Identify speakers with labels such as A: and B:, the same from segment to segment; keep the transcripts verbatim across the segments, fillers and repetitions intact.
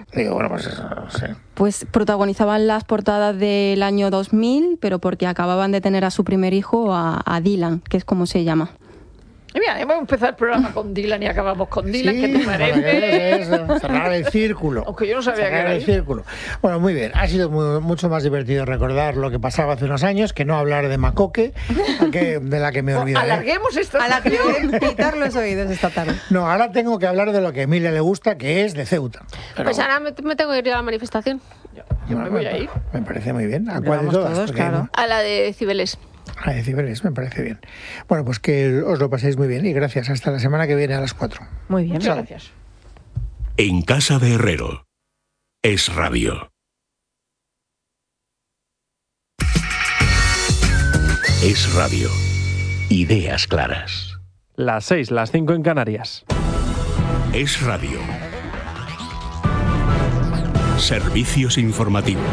A: Digo, bueno, pues no sé.
B: Pues protagonizaban las portadas del año dos mil, pero porque acababan de tener a su primer hijo, a, a Dylan, que es como se llama.
C: Y mira, hemos empezado el programa con Dylan y acabamos con Dylan,
A: Sí,
C: ¿qué te parece?
A: es, es, cerrar el círculo.
C: Aunque yo no sabía
A: cerrar
C: que era
A: el
C: ahí.
A: círculo. Bueno, muy bien. Ha sido muy, mucho más divertido recordar lo que pasaba hace unos años que no hablar de Macoque, que, de la que me olvidé.
C: Alarguemos esta
D: A la que le quitar los oídos esta tarde.
A: No, ahora tengo que hablar de lo que a Emilia le gusta, que es de Ceuta.
C: Pero,
E: Pues ahora me, me tengo que ir a la manifestación.
C: yo, yo me voy a ir.
A: Me parece muy bien. ¿A
D: Ya
A: cuál de
D: vamos
A: todas?
D: todos,
A: Porque
D: claro.
E: A la de Cibeles.
A: A decibeles, me parece bien. Bueno, pues que os lo paséis muy bien y gracias. Hasta la semana que viene a las cuatro.
D: Muy bien.
C: Muchas gracias.
F: En casa de Herrero. Es radio. Es radio. Ideas claras.
G: Las seis, las cinco en Canarias.
F: Es radio. Servicios informativos.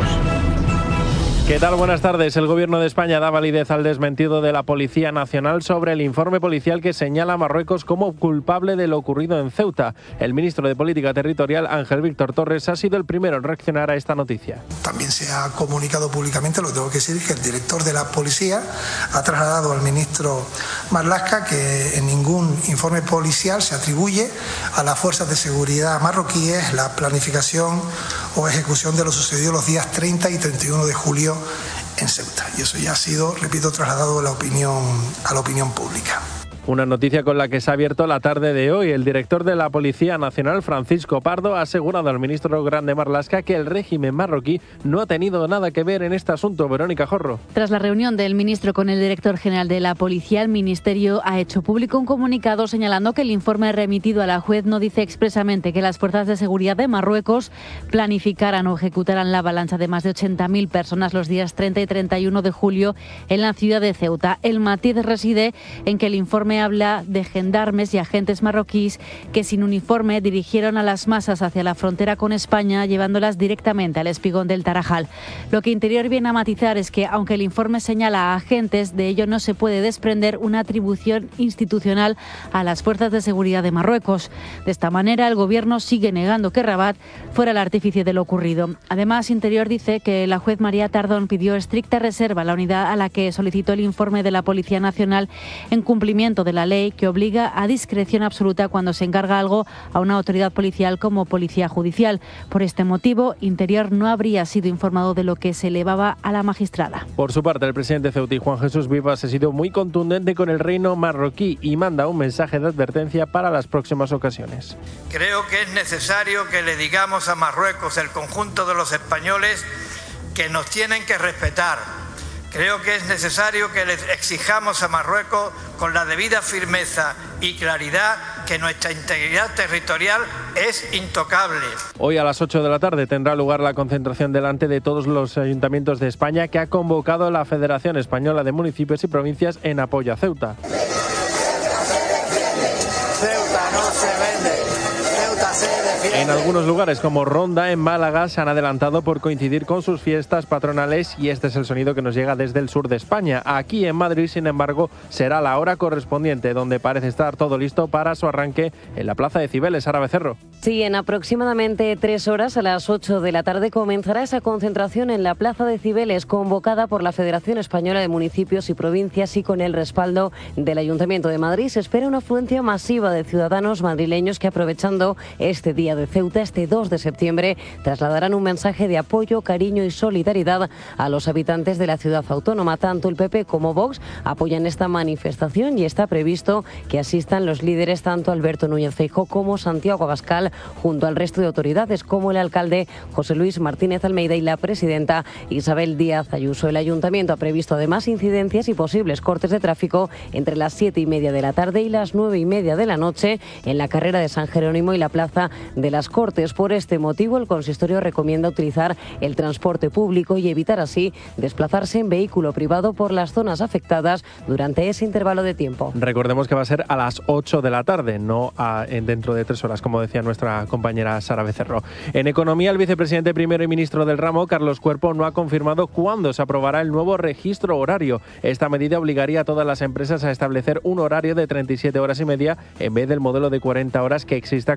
G: ¿Qué tal? Buenas tardes. El Gobierno de España da validez al desmentido de la Policía Nacional sobre el informe policial que señala a Marruecos como culpable de lo ocurrido en Ceuta. El ministro de Política Territorial, Ángel Víctor Torres, ha sido el primero en reaccionar a esta noticia.
H: También se ha comunicado públicamente, lo tengo que decir, que el director de la policía ha trasladado al ministro Marlaska que en ningún informe policial se atribuye a las fuerzas de seguridad marroquíes la planificación o ejecución de lo sucedido los días treinta y treinta y uno de julio en Ceuta. Y eso ya ha sido, repito, trasladado a la opinión, a la opinión pública.
G: Una noticia con la que se ha abierto la tarde de hoy. El director de la Policía Nacional, Francisco Pardo, ha asegurado al ministro Grande Marlaska que el régimen marroquí no ha tenido nada que ver en este asunto. Verónica Jorro.
I: Tras la reunión del ministro con el director general de la Policía, el Ministerio ha hecho público un comunicado señalando que el informe remitido a la juez no dice expresamente que las fuerzas de seguridad de Marruecos planificaran o ejecutaran la avalancha de más de ochenta mil personas los días treinta y treinta y uno de julio en la ciudad de Ceuta. El matiz reside en que el informe habla de gendarmes y agentes marroquíes que sin uniforme dirigieron a las masas hacia la frontera con España, llevándolas directamente al espigón del Tarajal. Lo que Interior viene a matizar es que, aunque el informe señala a agentes, de ello no se puede desprender una atribución institucional a las fuerzas de seguridad de Marruecos. De esta manera, el Gobierno sigue negando que Rabat fuera el artífice de lo ocurrido. Además, Interior dice que la juez María Tardón pidió estricta reserva a la unidad a la que solicitó el informe de la Policía Nacional en cumplimiento de la ley que obliga a discreción absoluta cuando se encarga algo a una autoridad policial como Policía Judicial. Por este motivo, Interior no habría sido informado de lo que se elevaba a la magistrada.
G: Por su parte, el presidente ceutí, Juan Jesús Vivas, ha sido muy contundente con el reino marroquí y manda un mensaje de advertencia para las próximas ocasiones.
J: Creo que es necesario que le digamos a Marruecos, el conjunto de los españoles, que nos tienen que respetar. Creo que es necesario que les exijamos a Marruecos con la debida firmeza y claridad que nuestra integridad territorial es intocable.
G: Hoy a las ocho de la tarde tendrá lugar la concentración delante de todos los ayuntamientos de España que ha convocado la Federación Española de Municipios y Provincias en apoyo a Ceuta.
J: Ceuta no se vende, Ceuta se defiende.
G: En algunos lugares como Ronda, en Málaga, se han adelantado por coincidir con sus fiestas patronales y este es el sonido que nos llega desde el sur de España. Aquí en Madrid, sin embargo, será la hora correspondiente, donde parece estar todo listo para su arranque en la Plaza de Cibeles. Sara Becerro.
K: Sí, en aproximadamente tres horas, a las ocho de la tarde, comenzará esa concentración en la Plaza de Cibeles, convocada por la Federación Española de Municipios y Provincias y con el respaldo del Ayuntamiento de Madrid. Se espera una afluencia masiva de ciudadanos madrileños que, aprovechando este día de Ceuta, este dos de septiembre, trasladarán un mensaje de apoyo, cariño y solidaridad a los habitantes de la ciudad autónoma. Tanto el P P como Vox apoyan esta manifestación y está previsto que asistan los líderes, tanto Alberto Núñez Feijóo como Santiago Abascal, junto al resto de autoridades como el alcalde José Luis Martínez Almeida y la presidenta Isabel Díaz Ayuso. El ayuntamiento ha previsto además incidencias y posibles cortes de tráfico entre las siete y media de la tarde y las nueve y media de la noche en la carrera de San Jerónimo y la plaza de las Cortes. Por este motivo, el consistorio recomienda utilizar el transporte público y evitar así desplazarse en vehículo privado por las zonas afectadas durante ese intervalo de tiempo.
G: Recordemos que va a ser a las ocho de la tarde, no a, en dentro de tres horas, como decía nuestra compañera Sara Becerro. En economía, el vicepresidente primero y ministro del ramo, Carlos Cuerpo, no ha confirmado cuándo se aprobará el nuevo registro horario. Esta medida obligaría a todas las empresas a establecer un horario de treinta y siete horas y media en vez del modelo de cuarenta horas que existe actualmente.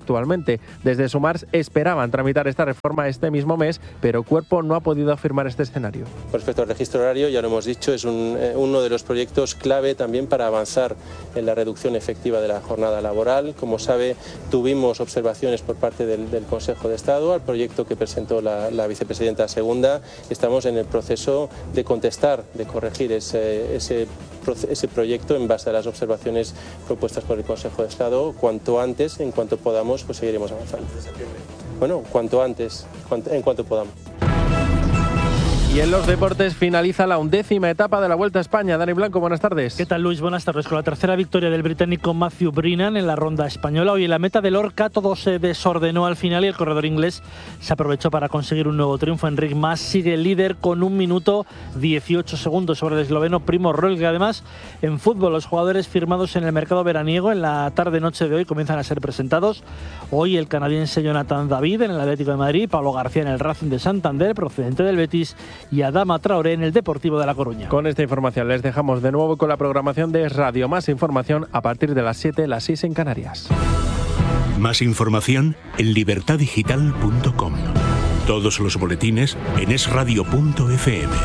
G: Norte. Desde Sumars esperaban tramitar esta reforma este mismo mes, pero Cuerpo no ha podido afirmar este escenario.
L: Respecto al registro horario, ya lo hemos dicho, es un, eh, uno de los proyectos clave también para avanzar en la reducción efectiva de la jornada laboral. Como sabe, tuvimos observaciones por parte del, del Consejo de Estado al proyecto que presentó la, la vicepresidenta segunda. Estamos en el proceso de contestar, de corregir ese, ese, ese proyecto en base a las observaciones propuestas por el Consejo de Estado. Cuanto antes, en cuanto podamos, pues seguiremos avanzando. Bueno, cuanto antes, en cuanto podamos.
G: Y en los deportes finaliza la undécima etapa de la Vuelta a España. Dani Blanco, buenas tardes.
M: ¿Qué tal, Luis? Buenas tardes. Con la tercera victoria del británico Matthew Brennan en la ronda española, hoy en la meta de Lorca todo se desordenó al final y el corredor inglés se aprovechó para conseguir un nuevo triunfo. Enric Mas sigue líder con un minuto dieciocho segundos sobre el esloveno Primo Roglic. Además, en fútbol, los jugadores firmados en el mercado veraniego en la tarde-noche de hoy comienzan a ser presentados. Hoy el canadiense Jonathan David en el Atlético de Madrid, Pablo García en el Racing de Santander, procedente del Betis, y Adama Traoré en el Deportivo de La Coruña.
G: Con esta información les dejamos de nuevo con la programación de Es Radio. Más información a partir de las siete, las seis en Canarias.
F: Más información en libertad digital punto com. Todos los boletines en es radio punto efe eme.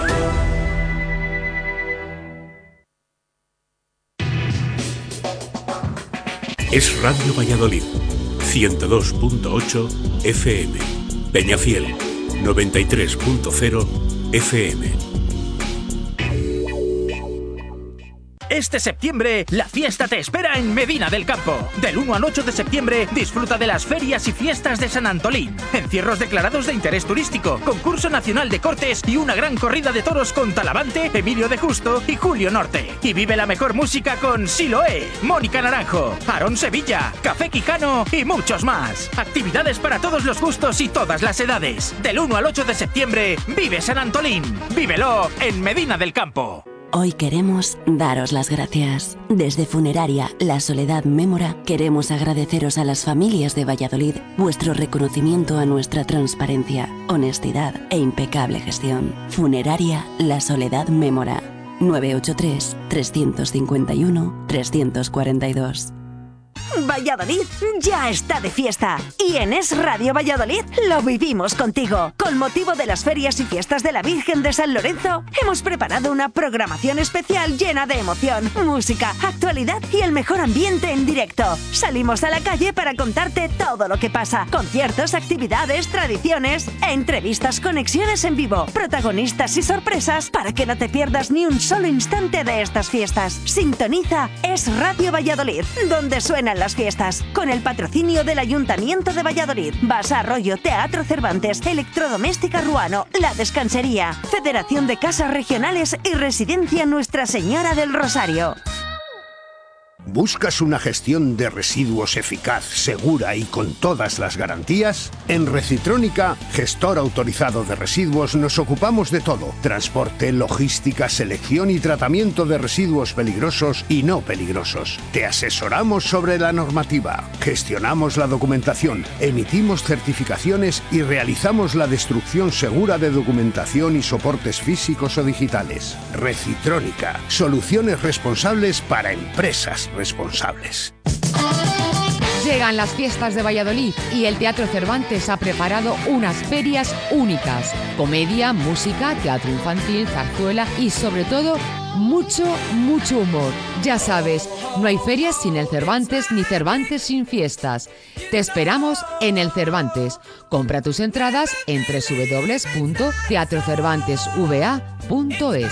F: Es Radio Valladolid, ciento dos punto ocho efe eme. Peñafiel, noventa y tres punto cero efe eme.
N: Este septiembre, la fiesta te espera en Medina del Campo. Del uno al ocho de septiembre, disfruta de las ferias y fiestas de San Antolín. Encierros declarados de interés turístico, concurso nacional de cortes y una gran corrida de toros con Talavante, Emilio de Justo y Julio Norte. Y vive la mejor música con Siloé, Mónica Naranjo, Aarón Sevilla, Café Quijano y muchos más. Actividades para todos los gustos y todas las edades. Del uno al ocho de septiembre, vive San Antolín. Vívelo en Medina del Campo.
O: Hoy queremos daros las gracias. Desde Funeraria La Soledad Mémora queremos agradeceros a las familias de Valladolid vuestro reconocimiento a nuestra transparencia, honestidad e impecable gestión. Funeraria La Soledad Mémora. nueve ocho tres, tres cinco uno, tres cuatro dos.
P: Valladolid ya está de fiesta y en Es Radio Valladolid lo vivimos contigo. Con motivo de las ferias y fiestas de la Virgen de San Lorenzo, hemos preparado una programación especial llena de emoción, música, actualidad y el mejor ambiente en directo. Salimos a la calle para contarte todo lo que pasa. Conciertos, actividades, tradiciones, entrevistas, conexiones en vivo, protagonistas y sorpresas para que no te pierdas ni un solo instante de estas fiestas. Sintoniza Es Radio Valladolid, donde suenan las fiestas, con el patrocinio del Ayuntamiento de Valladolid, Basa Arroyo, Teatro Cervantes, Electrodoméstica Ruano, La Descansería, Federación de Casas Regionales y Residencia Nuestra Señora del Rosario.
Q: ¿Buscas una gestión de residuos eficaz, segura y con todas las garantías? En Recitrónica, gestor autorizado de residuos, nos ocupamos de todo: transporte, logística, selección y tratamiento de residuos peligrosos y no peligrosos. Te asesoramos sobre la normativa, gestionamos la documentación, emitimos certificaciones y realizamos la destrucción segura de documentación y soportes físicos o digitales. Recitrónica, soluciones responsables para empresas responsables.
R: Llegan las fiestas de Valladolid y el Teatro Cervantes ha preparado unas ferias únicas. Comedia, música, teatro infantil, zarzuela y sobre todo mucho, mucho humor. Ya sabes, no hay ferias sin el Cervantes ni Cervantes sin fiestas. Te esperamos en el Cervantes. Compra tus entradas en doble u doble u doble u punto teatro cervantes v a punto es.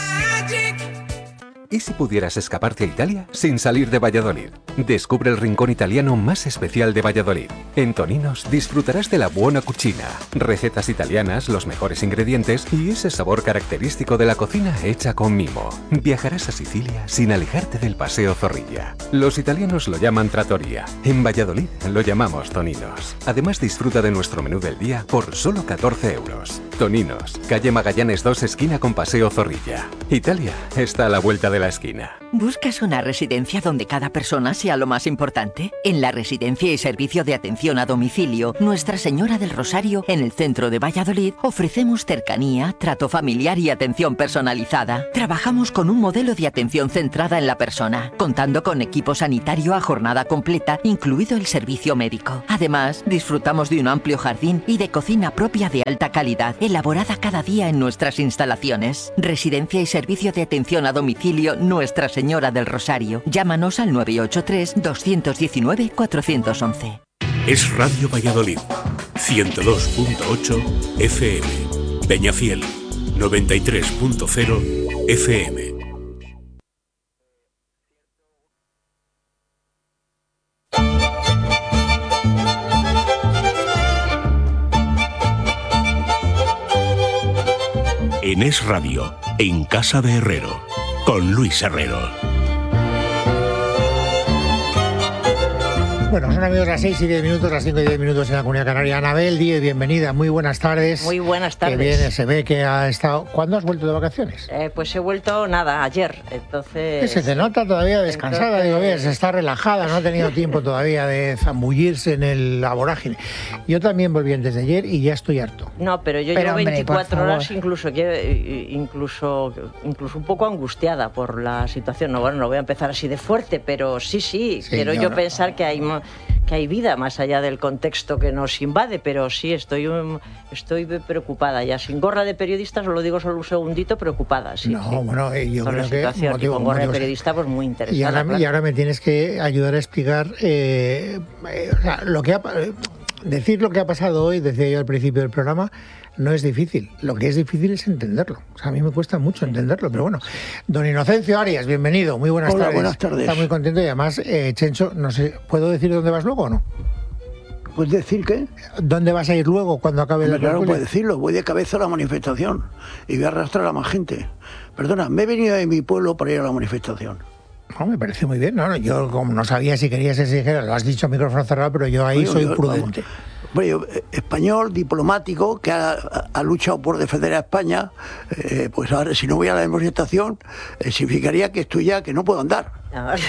S: ¿Y si pudieras escaparte a Italia sin salir de Valladolid? Descubre el rincón italiano más especial de Valladolid. En Toninos disfrutarás de la buona cucina, recetas italianas, los mejores ingredientes y ese sabor característico de la cocina hecha con mimo. Viajarás a Sicilia sin alejarte del Paseo Zorrilla. Los italianos lo llaman trattoria. En Valladolid lo llamamos Toninos. Además, disfruta de nuestro menú del día por solo catorce euros. Toninos, calle Magallanes dos, esquina con Paseo Zorrilla. Italia está a la vuelta de la esquina.
T: ¿Buscas una residencia donde cada persona sea lo más importante? En la Residencia y Servicio de Atención a Domicilio Nuestra Señora del Rosario, en el centro de Valladolid, ofrecemos cercanía, trato familiar y atención personalizada. Trabajamos con un modelo de atención centrada en la persona, contando con equipo sanitario a jornada completa, incluido el servicio médico. Además, disfrutamos de un amplio jardín y de cocina propia de alta calidad, elaborada cada día en nuestras instalaciones. Residencia y Servicio de Atención a Domicilio Nuestra Señora del Rosario. Llámanos al nueve ocho tres, dos uno nueve, cuatro uno uno.
F: Es Radio Valladolid, ciento dos punto ocho F M. Peñafiel, noventa y tres punto cero F M. En Es Radio, en Casa de Herrero, con Luis Herrero.
A: Bueno, son amigos las seis y diez minutos, las cinco y diez minutos en la Comunidad Canaria. Anabel Díez, bienvenida, muy buenas tardes.
U: Muy buenas tardes.
A: Que viene, se ve que ha estado... ¿Cuándo has vuelto de vacaciones?
U: Eh, pues he vuelto, nada, ayer, entonces...
A: Se te nota todavía descansada, entonces... digo, bien, se está relajada, no ha tenido tiempo todavía de zambullirse en el, la vorágine. Yo también volví antes de ayer y ya estoy harto.
U: No, pero yo
A: pero,
U: llevo
A: hombre,
U: veinticuatro horas incluso, incluso, incluso un poco angustiada por la situación. No, bueno, no voy a empezar así de fuerte, pero sí, sí, sí quiero yo, yo no. pensar que hay... que hay vida más allá del contexto que nos invade, pero sí, estoy um, estoy preocupada ya. Sin gorra de periodista, os lo digo solo un segundito, preocupada. Sí,
A: no,
U: sí.
A: bueno, eh, yo
U: con
A: creo
U: la
A: que...
U: situación,
A: motivo,
U: y con gorra
A: motivo,
U: de periodista, pues muy interesante.
A: Y ahora,
U: claro.
A: y ahora me tienes que ayudar a explicar eh, eh, o sea, lo que ha, decir lo que ha pasado hoy, decía yo al principio del programa, no es difícil. Lo que es difícil es entenderlo. O sea, a mí me cuesta mucho entenderlo, pero bueno. Don Inocencio Arias, bienvenido. Muy buenas
V: Hola,
A: tardes.
V: buenas tardes.
A: Está muy contento y además, eh, Chencho, no sé, ¿puedo decir dónde vas luego o no?
V: ¿Puedes decir qué?
A: ¿Dónde vas a ir luego cuando acabe la
V: Claro, puedes decirlo. Voy de cabeza a la manifestación y voy a arrastrar a más gente. Perdona, me he venido de mi pueblo para ir a la manifestación.
A: No, me parece muy bien. No, yo como no sabía si querías ese dijera, lo has dicho a micrófono cerrado, pero yo ahí Oye, soy yo, prudente.
V: Bueno, yo, español, diplomático, que ha, ha luchado por defender a España, eh, pues ahora si no voy a la manifestación, eh, significaría que estoy ya, que no puedo andar.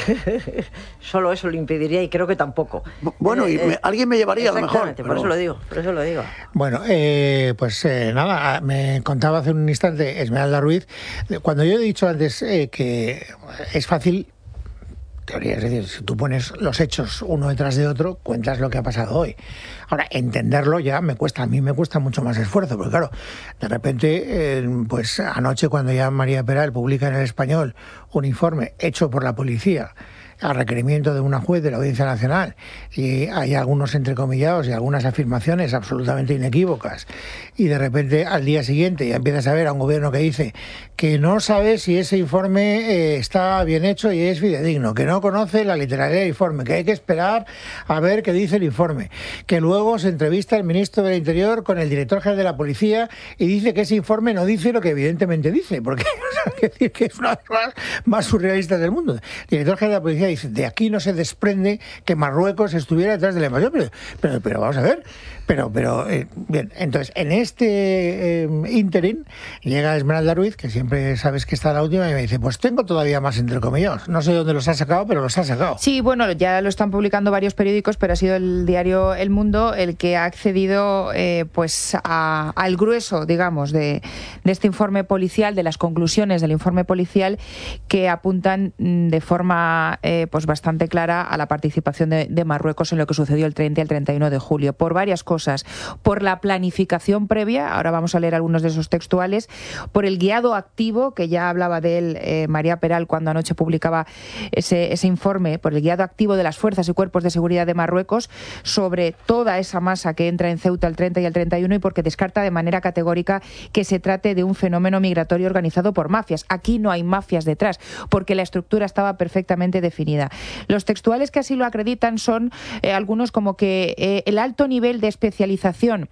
U: Solo eso lo impediría y creo que tampoco.
V: Bueno, y me, eh, alguien me llevaría a lo mejor.
U: Pero... por eso lo digo, por eso lo digo.
A: Bueno, eh, pues eh, nada, me contaba hace un instante Esmeralda Ruiz, cuando yo he dicho antes eh, que es fácil... teoría, es decir, si tú pones los hechos uno detrás de otro, cuentas lo que ha pasado hoy. Ahora, entenderlo ya me cuesta, a mí me cuesta mucho más esfuerzo, porque claro, de repente, eh, pues anoche cuando ya María Peral publica en El Español un informe hecho por la policía a requerimiento de una juez de la Audiencia Nacional, y hay algunos entrecomillados y algunas afirmaciones absolutamente inequívocas, y de repente al día siguiente ya empiezas a ver a un gobierno que dice que no sabe si ese informe eh, está bien hecho y es fidedigno, que no conoce la literalidad del informe, que hay que esperar a ver qué dice el informe, que luego se entrevista el ministro del Interior con el director general de la Policía y dice que ese informe no dice lo que evidentemente dice, porque hay que decir que es una de las más, más surrealistas del mundo. El director general de la Policía dice, de aquí no se desprende que Marruecos estuviera detrás de la invasión, pero, pero, pero vamos a ver, pero, pero eh, bien, entonces en este eh, ínterin llega Esmeralda Ruiz, que siempre sabes que está la última, y me dice, pues tengo todavía más entrecomillados, no sé dónde los ha sacado, pero los ha sacado.
W: Sí, bueno, ya lo están publicando varios periódicos, pero ha sido el diario El Mundo el que ha accedido eh, pues a, al grueso, digamos, de, de este informe policial, de las conclusiones del informe policial, que apuntan de forma eh, pues bastante clara a la participación de, de Marruecos en lo que sucedió el treinta y el treinta y uno de julio, por varias cosas, por la planificación previa, ahora vamos a leer algunos de esos textuales, por el guiado activo, que ya hablaba de él eh, María Peral cuando anoche publicaba ese, ese informe, por el guiado activo de las fuerzas y cuerpos de seguridad de Marruecos sobre toda esa masa que entra en Ceuta el treinta y el treinta y uno, y porque descarta de manera categórica que se trate de un fenómeno migratorio organizado por mafias. Aquí no hay mafias detrás, porque la estructura estaba perfectamente definida. Los textuales que así lo acreditan son eh, algunos como que eh, el alto nivel de especialización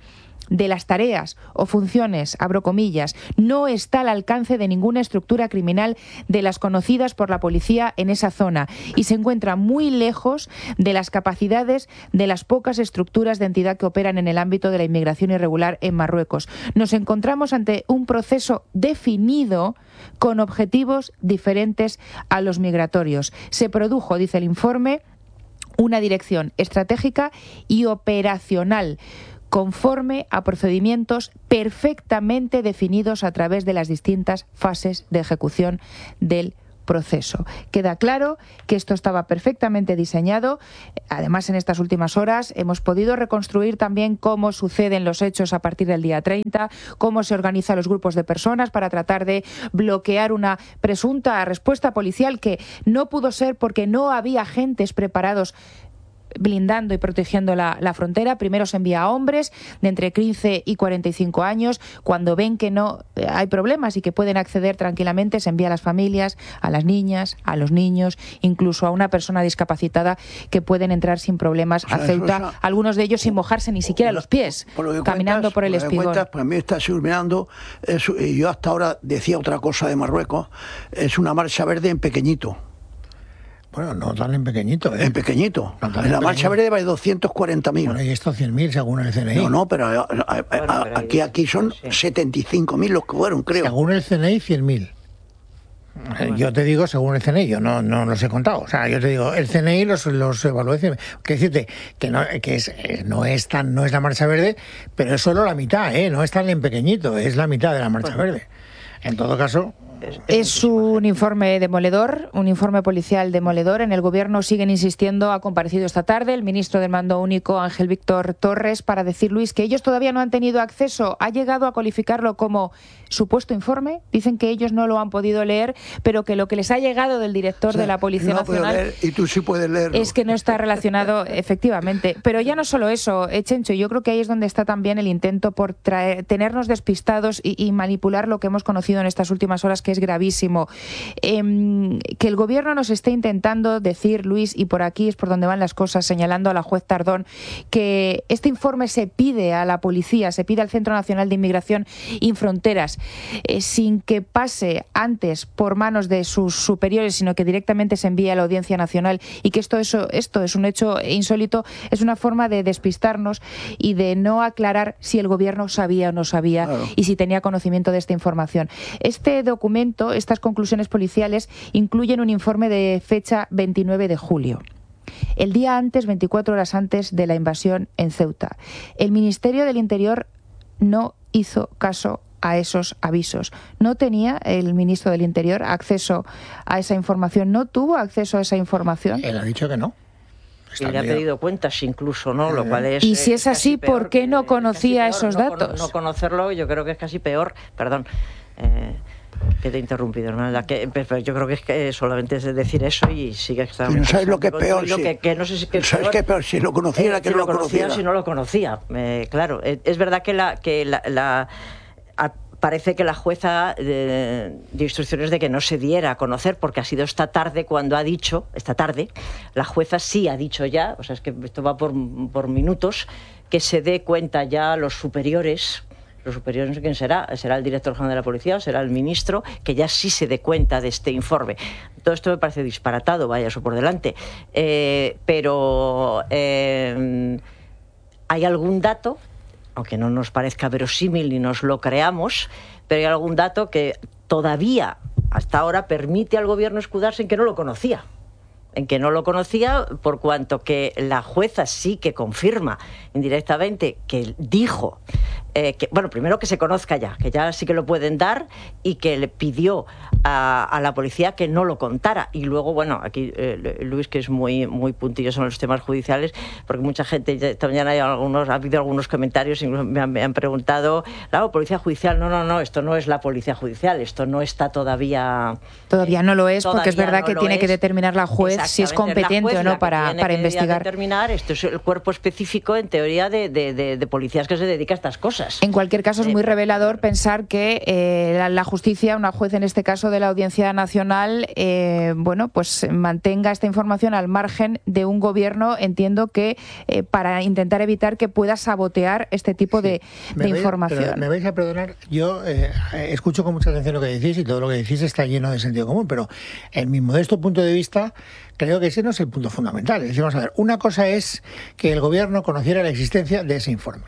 W: de las tareas o funciones, abro comillas, no está al alcance de ninguna estructura criminal de las conocidas por la policía en esa zona y se encuentra muy lejos de las capacidades de las pocas estructuras de entidad que operan en el ámbito de la inmigración irregular en Marruecos. Nos encontramos ante un proceso definido con objetivos diferentes a los migratorios. Se produjo, dice el informe, una dirección estratégica y operacional conforme a procedimientos perfectamente definidos a través de las distintas fases de ejecución del proceso. Queda claro que esto estaba perfectamente diseñado. Además, en estas últimas horas hemos podido reconstruir también cómo suceden los hechos a partir del día treinta, cómo se organizan los grupos de personas para tratar de bloquear una presunta respuesta policial que no pudo ser porque no había agentes preparados blindando y protegiendo la, la frontera. Primero se envía a hombres de entre quince y cuarenta y cinco años. Cuando ven que no eh, hay problemas y que pueden acceder tranquilamente, se envía a las familias, a las niñas, a los niños, incluso a una persona discapacitada que pueden entrar sin problemas, o sea, a Ceuta, eso, algunos de ellos sin mojarse ni siquiera los pies, por caminando cuentas, por el espigón. Cuentas,
V: para mí está iluminando, es, y yo hasta ahora decía otra cosa de Marruecos, es una marcha verde en pequeñito.
A: Bueno, no tan en pequeñito, ¿eh?
V: En pequeñito. No en la pequeñito. Marcha verde va de doscientos cuarenta mil.
A: Bueno, y estos cien mil según el C N I.
V: No, no, pero, a, a, a, bueno, pero aquí, aquí son sí. setenta y cinco mil los que fueron, creo.
A: Según el C N I, cien mil. Bueno. Yo te digo según el C N I, yo no, no los he contado. O sea, yo te digo, el C N I los, los evaluó. Que decirte que no, que es, no es tan, no es la marcha verde, pero es solo la mitad, ¿eh? No es tan en pequeñito, es la mitad de la marcha bueno. verde. En todo caso.
W: Es un informe demoledor, un informe policial demoledor. En el Gobierno siguen insistiendo, ha comparecido esta tarde el ministro del Mando Único, Ángel Víctor Torres, para decir, Luis, que ellos todavía no han tenido acceso. Ha llegado a calificarlo como supuesto informe. Dicen que ellos no lo han podido leer, pero que lo que les ha llegado del director o sea, de la Policía
V: no
W: Nacional
V: leer, y tú sí puedes leerlo.
W: Es que no está relacionado, efectivamente. Pero ya no solo eso, eh, Chencho, yo creo que ahí es donde está también el intento por traer, tenernos despistados y, y manipular lo que hemos conocido en estas últimas horas, que es gravísimo. Eh, que el Gobierno nos esté intentando decir, Luis, y por aquí es por donde van las cosas, señalando a la juez Tardón, que este informe se pide a la policía, se pide al Centro Nacional de Inmigración y Fronteras, eh, sin que pase antes por manos de sus superiores, sino que directamente se envíe a la Audiencia Nacional, y que esto, eso, esto es un hecho insólito, es una forma de despistarnos y de no aclarar si el Gobierno sabía o no sabía, claro, y si tenía conocimiento de esta información. Este documento, estas conclusiones policiales, incluyen un informe de fecha veintinueve de julio. El día antes, veinticuatro horas antes de la invasión en Ceuta. El Ministerio del Interior no hizo caso a esos avisos. No tenía el ministro del Interior acceso a esa información, no tuvo acceso a esa información.
A: Él ha dicho que no.
U: Y le ha pedido cuentas incluso, ¿no? Lo cual es,
W: y si es así, ¿por qué no conocía esos datos?
U: No conocerlo, yo creo que es casi peor, perdón, eh, que te he interrumpido, ¿no? Que, pero yo creo que es que solamente es decir eso y sigue estando.
V: No sabes lo que es peor.
U: Lo que, que no sé si que
V: ¿Sabes qué es peor? Si lo conociera, eh, que
U: si
V: no
U: lo
V: lo conociera.
U: Si no lo conocía, eh, claro. Eh, es verdad que la... Que la, la a, Parece que la jueza eh, dio instrucciones de que no se diera a conocer, porque ha sido esta tarde cuando ha dicho, esta tarde, la jueza sí ha dicho ya, o sea, es que esto va por, por minutos, que se dé cuenta ya a los superiores, los superiores no sé quién será, será el director general de la policía o será el ministro, que ya sí se dé cuenta de este informe. Todo esto me parece disparatado, vaya eso por delante, eh, pero eh, ¿hay algún dato? Aunque no nos parezca verosímil ni nos lo creamos, pero hay algún dato que todavía, hasta ahora, permite al Gobierno escudarse en que no lo conocía. En que no lo conocía, por cuanto que la jueza sí que confirma indirectamente que dijo, eh, que, bueno, primero que se conozca ya, que ya sí que lo pueden dar, y que le pidió a, a la policía que no lo contara. Y luego, bueno, aquí eh, Luis, que es muy, muy puntilloso en los temas judiciales, porque mucha gente, esta mañana hay algunos, ha habido algunos comentarios, incluso me han, me han preguntado, la policía judicial, no, no, no, esto no es la policía judicial, esto no está todavía...
W: Todavía no lo es, porque es verdad no que tiene es. que determinar la juez si es competente o no para, para investigar.
U: Determinar, esto es el cuerpo específico, en teoría, de, de, de, de policías que se dedica a estas cosas. cosas.
W: En cualquier caso, es muy
U: Eh,
W: revelador pensar que eh, la, la justicia, una juez en este caso de la Audiencia Nacional, eh, bueno, pues mantenga esta información al margen de un gobierno, entiendo que eh, para intentar evitar que pueda sabotear este tipo de,
A: Me
W: de
A: vais-
W: información.
A: pero me vais a perdonar, yo eh, escucho con mucha atención lo que decís y todo lo que decís está lleno de sentido común, pero en mi modesto punto de vista creo que ese no es el punto fundamental. Es decir, vamos a ver, una cosa es que el gobierno conociera la existencia de ese informe.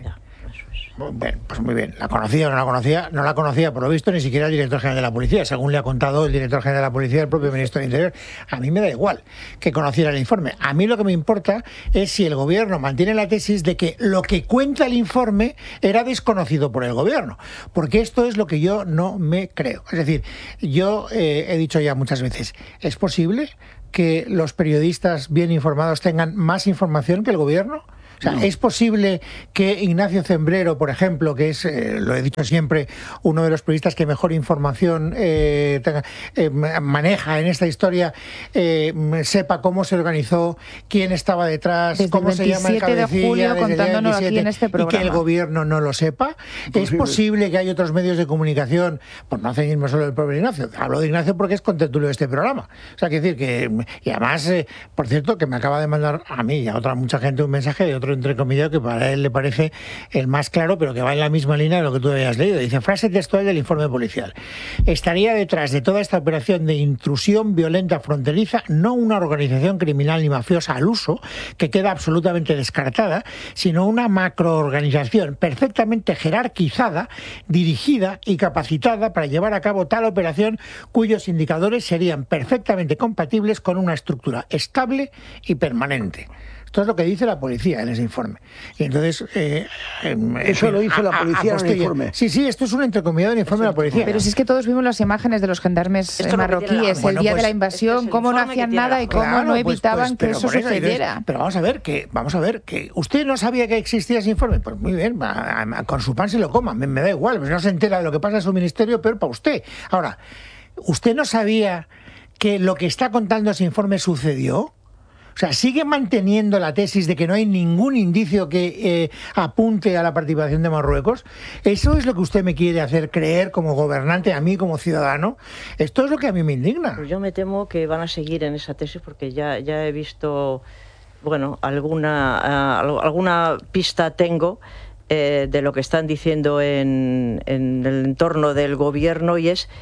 A: Bueno, pues muy bien, la conocía o no la conocía, no la conocía por lo visto ni siquiera el director general de la policía, según le ha contado el director general de la policía, el propio ministro del Interior. A mí me da igual que conociera el informe. A mí lo que me importa es si el gobierno mantiene la tesis de que lo que cuenta el informe era desconocido por el gobierno, porque esto es lo que yo no me creo. Es decir, yo eh, he dicho ya muchas veces, ¿es posible que los periodistas bien informados tengan más información que el gobierno? O sea, ¿es posible que Ignacio Zembrero, por ejemplo, que es, eh, lo he dicho siempre, uno de los periodistas que mejor información eh, tenga, eh, maneja en esta historia, eh, sepa cómo se organizó, quién estaba detrás,
W: Desde
A: cómo
W: el
A: se llama el
W: veintisiete de
A: cabecilla,
W: julio,
A: desde el día
W: contándonos aquí
A: veintisiete,
W: en este
A: y que el
W: programa.
A: gobierno no lo sepa? ¿Es posible que hay otros medios de comunicación, por no ceñirme solo del propio Ignacio? Hablo de Ignacio porque es contertulio de este programa. O sea, quiero decir que, y además, eh, por cierto, que me acaba de mandar a mí y a otra mucha gente un mensaje de otro entrecomillado que para él le parece el más claro, pero que va en la misma línea de lo que tú habías leído. Dice, frase textual del informe policial: estaría detrás de toda esta operación de intrusión violenta fronteriza no una organización criminal ni mafiosa al uso, que queda absolutamente descartada, sino una macroorganización perfectamente jerarquizada, dirigida y capacitada para llevar a cabo tal operación cuyos indicadores serían perfectamente compatibles con una estructura estable y permanente. Esto es lo que dice la policía en ese informe. Y entonces... Eh, eh,
V: Eso
A: en
V: lo
A: fin,
V: dice la
A: a- a-
V: policía en el
A: apostilla.
V: informe.
A: Sí, sí, esto es un entrecomillado del informe de la policía.
W: Pero si es que todos vimos las imágenes de los gendarmes
A: Esto es lo que tiene la-
W: marroquíes
A: Bueno,
W: el día
A: pues,
W: de la invasión, cómo no hacían nada y cómo
A: Claro,
W: no
A: pues,
W: evitaban
A: pues,
W: que
A: pero
W: eso
A: por eso,
W: sucediera.
A: entonces, pero vamos a ver que vamos a ver que usted no sabía que existía ese informe. Pues muy bien, a- a- con su pan se lo coma, me, me da igual, pues no se entera de lo que pasa en su ministerio, peor para usted. Ahora, ¿usted no sabía que lo que está contando ese informe sucedió? O sea, sigue manteniendo la tesis de que no hay ningún indicio que eh, apunte a la participación de Marruecos. ¿Eso es lo que usted me quiere hacer creer como gobernante, a mí como ciudadano? Esto es lo que a mí me indigna.
U: Pues yo me temo que van a seguir en esa tesis porque ya, ya he visto, bueno, alguna, uh, alguna pista tengo eh, de lo que están diciendo en, en el entorno del gobierno, y es,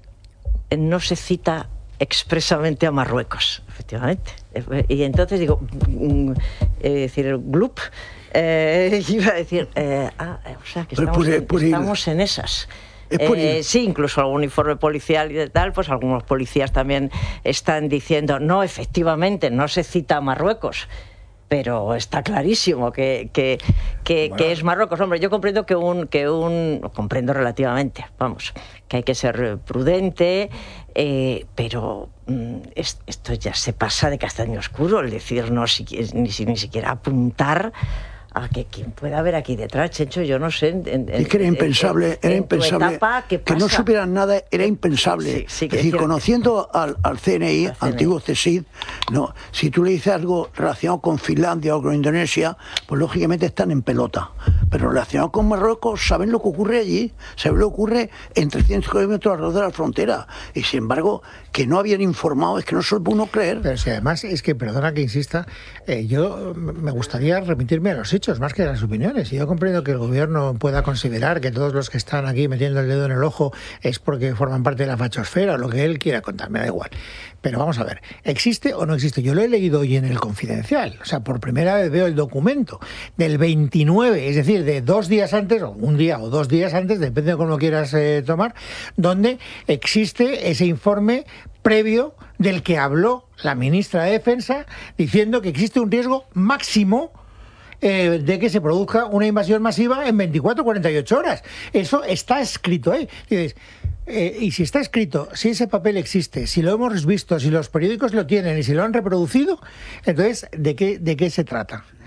U: no se cita expresamente a Marruecos, efectivamente. Y entonces digo, mm, eh, decir, el Glup, eh, iba a decir, eh, ah, o sea, que
V: Pero
U: estamos,
V: es
U: en,
V: por ir-
U: estamos en esas.
V: Es por
U: Eh,
V: ir-
U: sí, incluso algún informe policial y tal, pues algunos policías también están diciendo, no, efectivamente, no se cita a Marruecos. Pero está clarísimo que, que, que, que es Marruecos. Hombre, yo comprendo que un, que un... Comprendo relativamente, vamos, que hay que ser prudente, eh, pero mm, es- esto ya se pasa de castaño oscuro, el decir no si, ni, si- ni siquiera apuntar a que quien pueda haber aquí detrás, Chencho, yo no sé. En, en-
V: Es que era
U: en-
V: impensable,
U: en-
V: era
U: en tu
V: impensable
U: etapa, ¿qué
V: que no
U: pasa?
V: supieran nada, era impensable.
U: Sí, sí,
V: es
U: que
V: decir,
U: decir-
V: conociendo al, al C N I, antiguo C S I D, no, si tú le dices algo relacionado con Finlandia o con Indonesia, pues lógicamente están en pelota. Pero relacionado con Marruecos, saben lo que ocurre allí, saben lo que ocurre en trescientos kilómetros alrededor de la frontera. Y sin embargo, que no habían informado, es que no se lo puede uno creer.
A: Pero si además es que, perdona que insista, eh, yo me gustaría remitirme a los hechos más que a las opiniones. Y yo comprendo que el gobierno pueda considerar que todos los que están aquí metiendo el dedo en el ojo es porque forman parte de la fachosfera o lo que él quiera contar, me da igual. Pero vamos a ver, ¿existe o no existe? Yo lo he leído hoy en el Confidencial, o sea, por primera vez veo el documento del veintinueve, es decir, de dos días antes, o un día o dos días antes, depende de cómo lo quieras eh, tomar, donde existe ese informe previo del que habló la ministra de Defensa, diciendo que existe un riesgo máximo eh, de que se produzca una invasión masiva en veinticuatro a cuarenta y ocho horas. Eso está escrito ahí. Dices, eh, y si está escrito, si ese papel existe, si lo hemos visto, si los periódicos lo tienen y si lo han reproducido, entonces, ¿de qué, de qué se trata?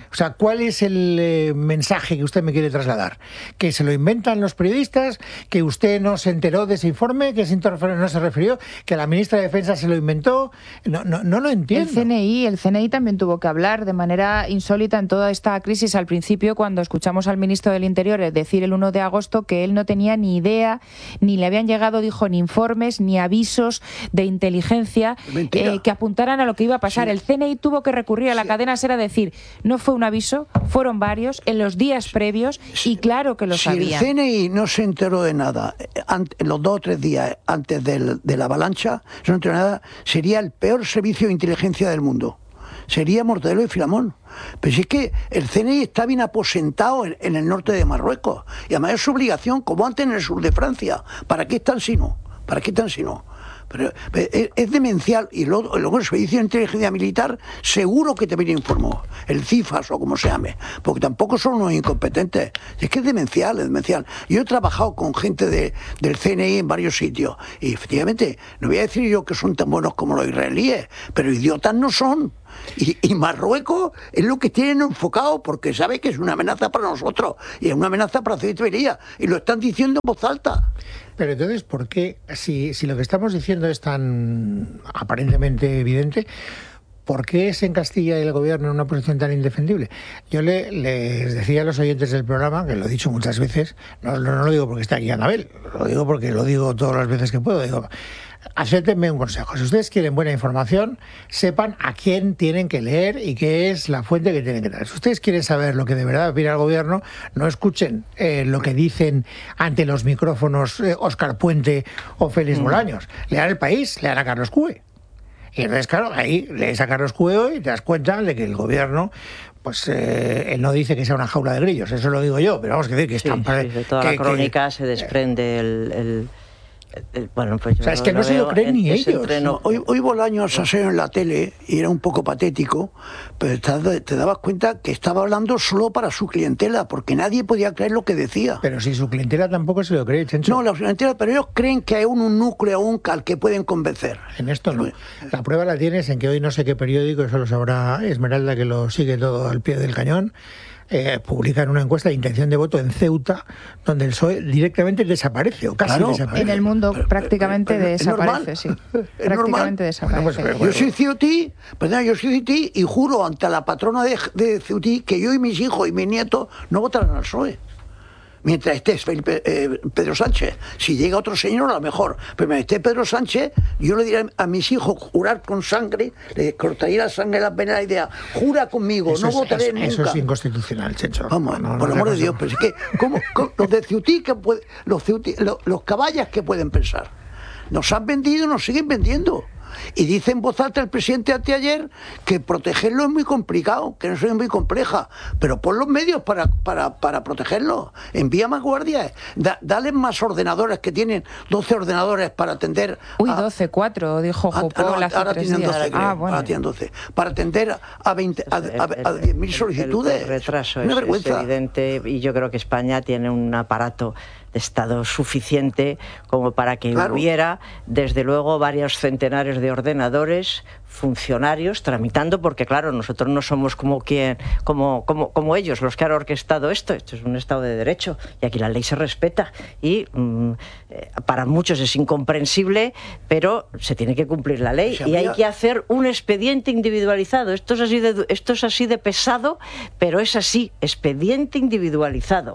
A: O sea, ¿cuál es el eh, mensaje que usted me quiere trasladar? ¿Que se lo inventan los periodistas? ¿Que usted no se enteró de ese informe? ¿Que ese informe no se refirió? ¿Que la ministra de Defensa se lo inventó? No, no, no lo entiendo.
W: El C N I, el C N I también tuvo que hablar de manera insólita en toda esta crisis al principio, cuando escuchamos al ministro del Interior decir el uno de agosto que él no tenía ni idea, ni le habían llegado, dijo, ni informes, ni avisos de inteligencia eh, que apuntaran a lo que iba a pasar. Sí. El C N I tuvo que recurrir a la sí. cadena SER a decir, no fue un aviso, fueron varios en los días previos y claro que lo
V: si
W: sabían.
V: Si el C N I no se enteró de nada en los dos o tres días antes del, de la avalancha, no se enteró de nada, sería el peor servicio de inteligencia del mundo. Sería Mortadelo y Filamón. Pero si es que el C N I está bien aposentado en, en el norte de Marruecos. Y además es su obligación, como antes en el sur de Francia. ¿Para qué están si no? ¿Para qué están si no? Pero es, es demencial. Y luego, luego el Servicio de Inteligencia Militar seguro que te viene informó. El CIFAS o como se llame. Porque tampoco son unos incompetentes. Es que es demencial, es demencial. Yo he trabajado con gente de, del C N I en varios sitios. Y efectivamente, no voy a decir yo que son tan buenos como los israelíes, pero idiotas no son. Y, y Marruecos es lo que tienen enfocado porque sabe que es una amenaza para nosotros y es una amenaza para Ceuta y Melilla y lo están diciendo en voz alta.
A: Pero entonces, ¿por qué, si, si lo que estamos diciendo es tan aparentemente evidente, ¿por qué se encastilla el gobierno en una posición tan indefendible? Yo le, les decía a los oyentes del programa, que lo he dicho muchas veces, no, no, no lo digo porque está aquí Anabel, lo digo porque lo digo todas las veces que puedo, digo... Acéptenme un consejo. Si ustedes quieren buena información, sepan a quién tienen que leer y qué es la fuente que tienen que dar. Si ustedes quieren saber lo que de verdad opina el gobierno, no escuchen eh, lo que dicen ante los micrófonos eh, Óscar Puente o Félix Bolaños. Lean El País, lean a Carlos Cue. Y entonces, claro, ahí lees a Carlos Cue y te das cuenta de que el gobierno... Pues eh, él no dice que sea una jaula de grillos, eso lo digo yo, pero vamos a decir que están...
U: Sí, sí, de toda que, la crónica que, se desprende el... el... Bueno, pues
A: o sea, es que no se lo creen ni ellos.
V: No, hoy, hoy Bolaños no. salió en la tele y era un poco patético, pero te, te dabas cuenta que estaba hablando solo para su clientela, porque nadie podía creer lo que decía.
A: Pero si su clientela tampoco se lo cree, Chencho.
V: No, la clientela, pero ellos creen que hay un, un núcleo un al que pueden convencer.
A: En esto no. La prueba la tienes en que hoy no sé qué periódico, eso lo sabrá Esmeralda, que lo sigue todo al pie del cañón. Eh, publican una encuesta de intención de voto en Ceuta, donde el P S O E directamente desaparece, o casi claro, desaparece.
W: En el mundo prácticamente pero, pero, desaparece, sí.
V: Es
W: prácticamente desaparece.
V: Bueno, pues, bueno, yo soy ceutí, perdón, yo soy ceutí y juro ante la patrona de, de Ceutí que yo y mis hijos y mis nietos no votarán al P S O E. Mientras esté Felipe, eh, Pedro Sánchez. Si llega otro señor, a lo mejor. Pero mientras esté Pedro Sánchez, yo le diré a mis hijos jurar con sangre, le cortaría la sangre en las venas la idea, jura conmigo, eso no es, votaré
A: eso,
V: nunca.
A: Eso es inconstitucional, Checho.
V: Vamos,
A: no, no,
V: por
A: no
V: el amor de Dios, pero es que, ¿cómo, cómo, los de Ceutí, que puede, los, Ceutí, los, los caballas que pueden pensar? Nos han vendido, nos siguen vendiendo. Y dice en voz alta el presidente anteayer que protegerlo es muy complicado, que no es muy compleja, pero pon los medios para, para, para protegerlo, envía más guardias, da, dale más ordenadores, que tienen doce ordenadores para atender a,
W: Uy, doce, cuatro, dijo Jopó
V: a, no,
W: hace
V: ahora
W: tres
V: tienen
W: días.
V: doce, creo,
W: ah, bueno.
V: ahora tienen doce, para atender a, veinte, a, a, a diez mil solicitudes.
U: El, el retraso
V: Una
U: es,
V: vergüenza.
U: es evidente y yo creo que España tiene un aparato de Estado suficiente como para que claro. hubiera, desde luego, varios centenares de ordenadores, funcionarios, tramitando, porque claro, nosotros no somos como quien, como, como, como ellos, los que han orquestado esto. Esto es un Estado de Derecho y aquí la ley se respeta y mmm, eh, para muchos es incomprensible, pero se tiene que cumplir la ley y hay que hacer un expediente individualizado. Esto es así de, esto es así de pesado, pero es así, expediente individualizado.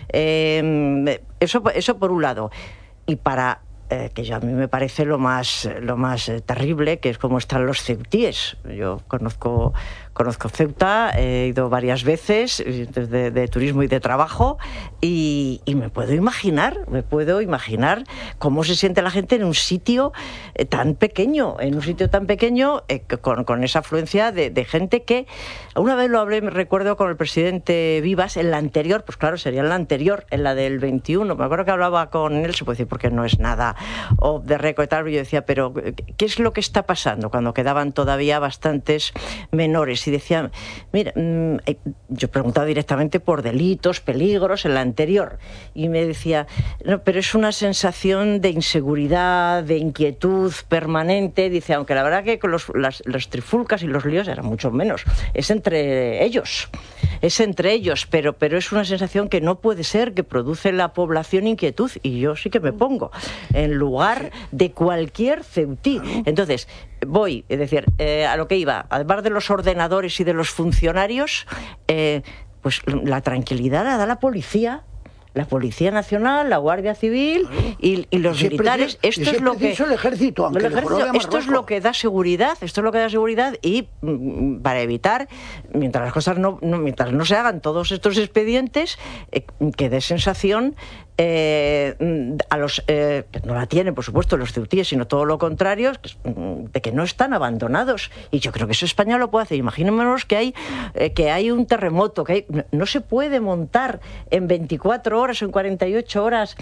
U: Eh, eso, eso por un lado. Y para eh, que yo, a mí me parece lo más, lo más eh, terrible, que es cómo están los ceutíes. Yo conozco, conozco Ceuta, he ido varias veces de, de turismo y de trabajo y, y me puedo imaginar, me puedo imaginar cómo se siente la gente en un sitio eh, tan pequeño, en un sitio tan pequeño eh, con, con esa afluencia de, de gente que, una vez lo hablé, me recuerdo con el presidente Vivas, en la anterior, pues claro, sería en la anterior, en la del veintiuno, me acuerdo que hablaba con él, se puede decir porque no es nada off the record y tal, y yo decía, pero ¿qué es lo que está pasando? Cuando quedaban todavía bastantes menores. y decía, mira, mmm, yo preguntaba directamente por delitos, peligros en la anterior, y me decía, no, pero es una sensación de inseguridad, de inquietud permanente. Dice, aunque la verdad que con los, las, las trifulcas y los líos eran mucho menos, es entre ellos, es entre ellos, pero, pero es una sensación que no puede ser, que produce en la población inquietud, y yo sí que me pongo en lugar de cualquier ceutí. Entonces, voy, es decir, eh, a lo que iba, además de los ordenadores y de los funcionarios, eh, pues la tranquilidad la da la policía. La Policía Nacional, la Guardia Civil y, y los
V: y si
U: militares.
V: Es preciso,
U: esto es lo que
V: el ejército, aunque
U: el ejército, esto es lo que da seguridad, esto es lo que da seguridad y mm, para evitar, mientras las cosas no, no, mientras no se hagan todos estos expedientes, eh, que dé sensación eh, a los eh, que no la tienen, por supuesto, los ceutíes, sino todo lo contrario, de que no están abandonados. Y yo creo que eso España lo puede hacer. Imaginémonos que hay eh, que hay un terremoto, que hay, no, no se puede montar en veinticuatro horas o en cuarenta y ocho horas